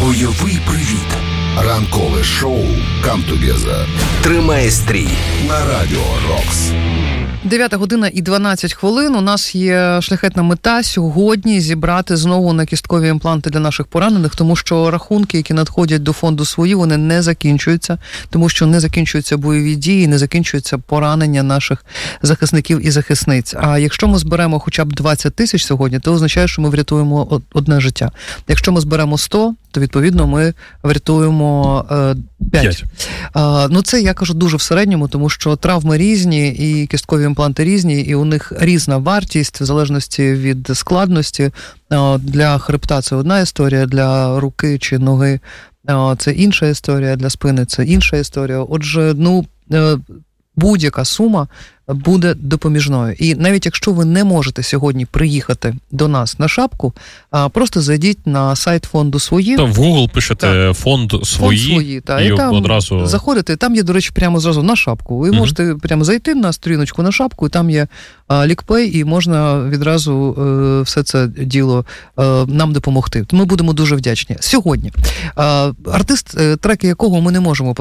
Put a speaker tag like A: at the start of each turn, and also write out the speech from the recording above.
A: Бойовий привіт. Ранкове шоу «Come Together». Тримай стрій на Радіо Рокс.
B: 9 година і 12 хвилин. У нас є шляхетна мета сьогодні зібрати знову на кісткові імпланти для наших поранених, тому що рахунки, які надходять до фонду свої, вони не закінчуються, тому що не закінчуються бойові дії, не закінчуються поранення наших захисників і захисниць. А якщо ми зберемо хоча б 20 тисяч сьогодні, то означає, що ми врятуємо одне життя. Якщо ми зберемо 100, то, відповідно, ми врятуємо 5. Ну, це, я кажу, дуже в середньому, тому що травми різні, і кісткові імпланти різні, і у них різна вартість в залежності від складності. Для хребта це одна історія, для руки чи ноги це інша історія, для спини це інша історія. Отже, будь-яка сума буде допоміжною. І навіть якщо ви не можете сьогодні приїхати до нас на Шапку, просто зайдіть на сайт фонду «Свої».
C: В Google пишете «Фонд свої»,
B: і там одразу заходите. Там є, до речі, прямо зразу на Шапку. Ви можете прямо зайти на сторіночку на Шапку, і там є лікпей, і можна відразу все це діло нам допомогти. Ми будемо дуже вдячні. Сьогодні артист, треки якого ми не можемо